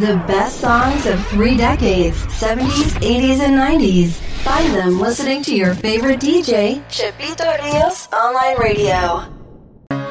The best songs of 3 decades, 70s, 80s, and 90s. Find them listening to your favorite DJ, Chipito Rios Online Radio.